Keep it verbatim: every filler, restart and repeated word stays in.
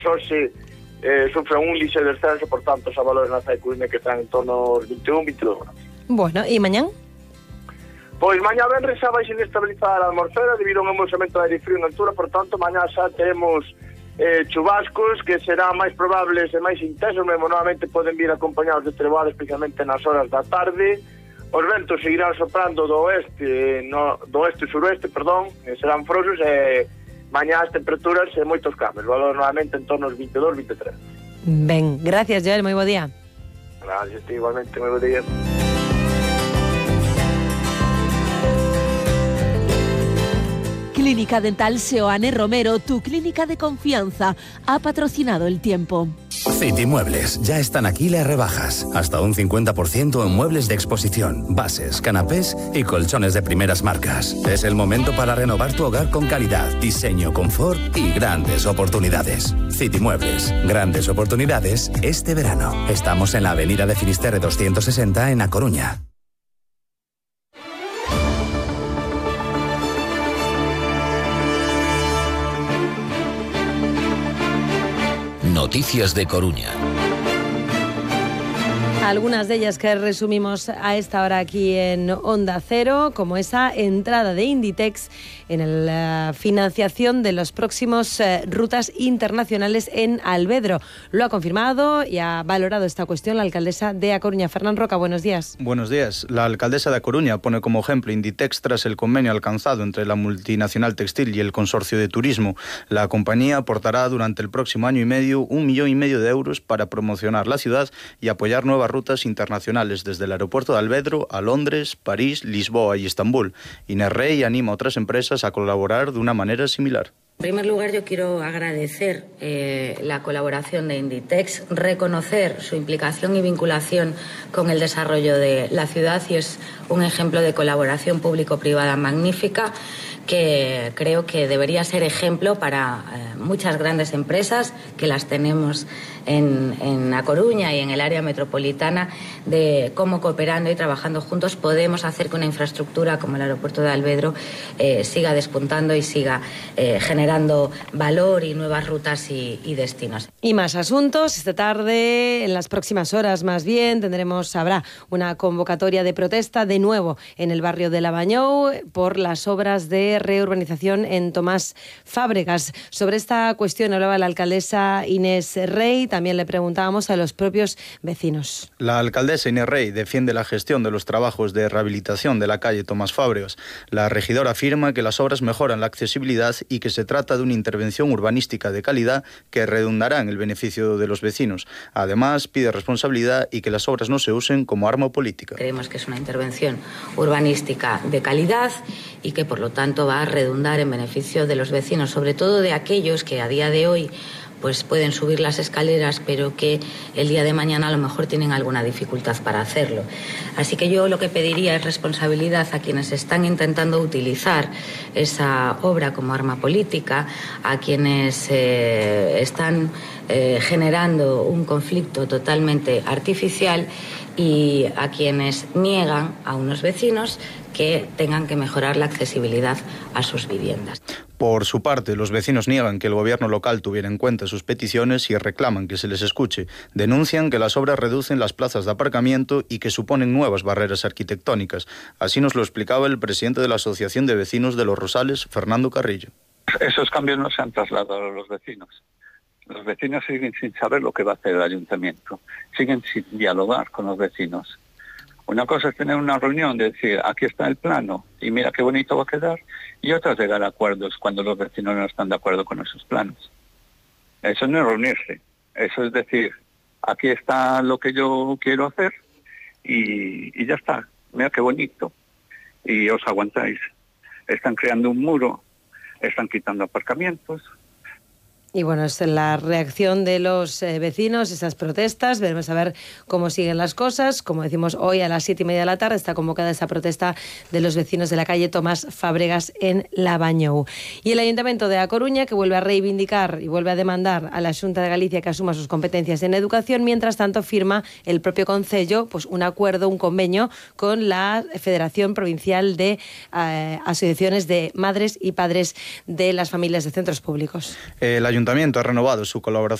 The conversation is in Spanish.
Hoxe eh, sufre un lixe descenso, por tanto, os valores na cidade de Coruña que están en torno aos vinte e un, vinte e dous graus. Bueno, e mañán? Pois mañá venres xa vai inestabilizar a atmosfera debido a un embolsamento de aire frío en altura, por tanto, mañá xa teremos eh, chubascos que serán máis probables e máis intensos, mesmo novamente poden vir acompañados de treboada, especialmente nas horas da tarde. Os ventos seguirán soprando do oeste, no, do oeste e suroeste, perdón, e serán frosos e mañá as temperaturas e moitos cambios, valor novamente en torno aos vinte e dous, vinte e tres. Ben, gracias, Joel, moi bo día. Gracias, igualmente, moi bo día. Clínica Dental Seoane Romero, tu clínica de confianza, ha patrocinado el tiempo. City Muebles, ya están aquí las rebajas. Hasta un cincuenta por ciento en muebles de exposición, bases, canapés y colchones de primeras marcas. Es el momento para renovar tu hogar con calidad, diseño, confort y grandes oportunidades. City Muebles, grandes oportunidades este verano. Estamos en la avenida de Finisterre doscientos sesenta en A Coruña. Noticias de Coruña. Algunas de ellas que resumimos a esta hora aquí en Onda Cero, como esa entrada de Inditex en la financiación de los próximos eh, rutas internacionales en Alvedro. Lo ha confirmado y ha valorado esta cuestión la alcaldesa de A Coruña. Fernán Roca, buenos días. Buenos días. La alcaldesa de A Coruña pone como ejemplo Inditex tras el convenio alcanzado entre la multinacional textil y el consorcio de turismo. La compañía aportará durante el próximo año y medio un millón y medio de euros para promocionar la ciudad y apoyar nuevas rutas internacionales desde el aeropuerto de Alvedro a Londres, París, Lisboa y Estambul. Inés Rey anima a otras empresas a colaborar de una manera similar. En primer lugar, yo quiero agradecer eh, la colaboración de Inditex, reconocer su implicación y vinculación con el desarrollo de la ciudad, y es un ejemplo de colaboración público-privada magnífica que creo que debería ser ejemplo para eh, muchas grandes empresas que las tenemos en, en A Coruña y en el área metropolitana, de cómo cooperando y trabajando juntos podemos hacer que una infraestructura como el aeropuerto de Alvedro eh, siga despuntando y siga eh, generando valor y nuevas rutas y, y destinos. Y más asuntos. Esta tarde, en las próximas horas más bien, tendremos, habrá una convocatoria de protesta de nuevo en el barrio de Lavanyou por las obras de reurbanización en Tomás Fábregas. Sobre esta cuestión hablaba la alcaldesa Inés Rey. También le preguntábamos a los propios vecinos. La alcaldesa Inés Rey defiende la gestión de los trabajos de rehabilitación de la calle Tomás Fábregas. La regidora afirma que las obras mejoran la accesibilidad y que se trata de una intervención urbanística de calidad que redundará en el beneficio de los vecinos. Además, pide responsabilidad y que las obras no se usen como arma política. Creemos que es una intervención urbanística de calidad y que, por lo tanto, va a redundar en beneficio de los vecinos, sobre todo de aquellos que a día de hoy pues pueden subir las escaleras, pero que el día de mañana a lo mejor tienen alguna dificultad para hacerlo. Así que yo lo que pediría es responsabilidad a quienes están intentando utilizar esa obra como arma política, a quienes eh, están eh, generando un conflicto totalmente artificial y a quienes niegan a unos vecinos que tengan que mejorar la accesibilidad a sus viviendas. Por su parte, los vecinos niegan que el gobierno local tuviera en cuenta sus peticiones y reclaman que se les escuche. Denuncian que las obras reducen las plazas de aparcamiento y que suponen nuevas barreras arquitectónicas. Así nos lo explicaba el presidente de la Asociación de Vecinos de Los Rosales, Fernando Carrillo. Esos cambios no se han trasladado a los vecinos. Los vecinos siguen sin saber lo que va a hacer el ayuntamiento. Siguen sin dialogar con los vecinos. Una cosa es tener una reunión, de decir, aquí está el plano y mira qué bonito va a quedar, y otra es llegar a acuerdos cuando los vecinos no están de acuerdo con esos planos. Eso no es reunirse, eso es decir, aquí está lo que yo quiero hacer y, y ya está, mira qué bonito, y os aguantáis. Están creando un muro, están quitando aparcamientos. Y bueno, es la reacción de los eh, vecinos, esas protestas. Veremos a ver cómo siguen las cosas. Como decimos, hoy a las siete y media de la tarde está convocada esa protesta de los vecinos de la calle Tomás Fábregas en Lavanyou. Y el Ayuntamiento de A Coruña, que vuelve a reivindicar y vuelve a demandar a la Xunta de Galicia que asuma sus competencias en educación. Mientras tanto, firma el propio Concello pues, un acuerdo, un convenio con la Federación Provincial de eh, Asociaciones de Madres y Padres de las Familias de Centros Públicos. El ayuntamiento ha renovado su colaboración